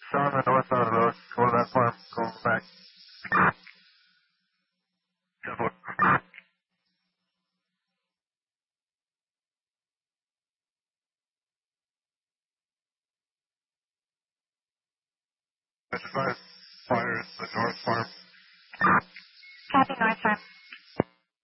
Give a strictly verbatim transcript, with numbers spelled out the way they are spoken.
on the north side of the road. Go to that farm. Go back. Careful. Five fires the north farm. Copy, north farm.